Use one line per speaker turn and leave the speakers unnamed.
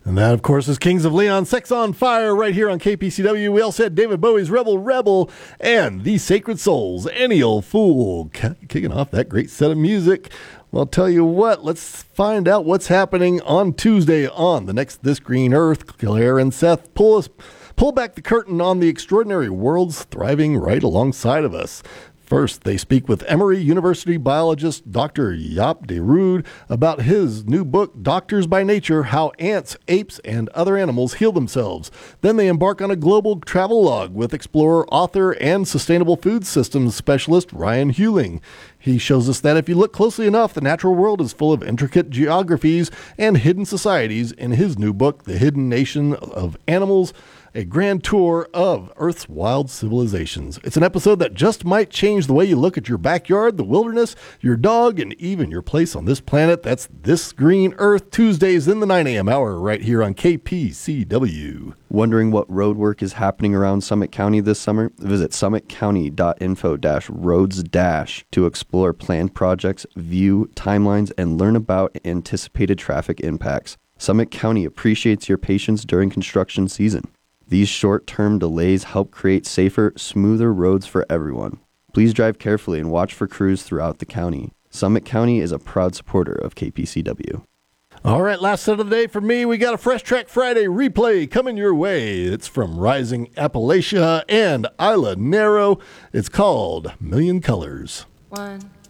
And that, of course, is Kings of Leon, Sex on Fire, right here on KPCW. We also had David Bowie's Rebel Rebel and The Sacred Souls, Any Old Fool, kicking off that great set of music. Well, I'll tell you what, let's find out what's happening on Tuesday on the next This Green Earth. Claire and Seth pull back the curtain on the extraordinary worlds thriving right alongside of us. First, they speak with Emory University biologist Dr. Jaap de Rood about his new book, Doctors by Nature, How Ants, Apes, and Other Animals Heal Themselves. Then they embark on a global travel log with explorer, author, and sustainable food systems specialist Ryan Hewling. He shows us that if you look closely enough, the natural world is full of intricate geographies and hidden societies in his new book, The Hidden Nation of Animals, a grand tour of Earth's wild civilizations. It's an episode that just might change the way you look at your backyard, the wilderness, your dog, and even your place on this planet. That's This Green Earth, Tuesdays in the 9 a.m. hour right here on KPCW.
Wondering what road work is happening around Summit County this summer? Visit summitcounty.info-roads- to explore planned projects, view timelines, and learn about anticipated traffic impacts. Summit County appreciates your patience during construction season. These short-term delays help create safer, smoother roads for everyone. Please drive carefully and watch for crews throughout the county. Summit County is a proud supporter of KPCW.
All right, last set of the day for me. We got a Fresh Track Friday replay coming your way. It's from Rising Appalachia and Isla Nero. It's called Million Colors.
1